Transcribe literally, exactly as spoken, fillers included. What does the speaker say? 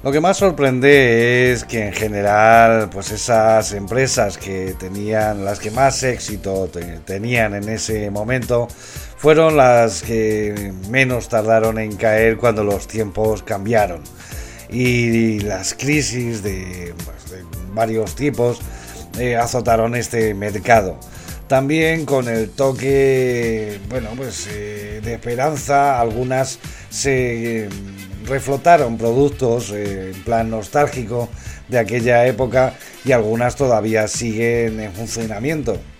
Lo que más sorprende es que en general, pues esas empresas que tenían, las que más éxito te- tenían en ese momento, fueron las que menos tardaron en caer cuando los tiempos cambiaron. Y las crisis de, pues, de varios tipos eh, azotaron este mercado. También con el toque, bueno, pues eh, de esperanza, algunas se eh, reflotaron productos eh, en plan nostálgico de aquella época y algunas todavía siguen en funcionamiento.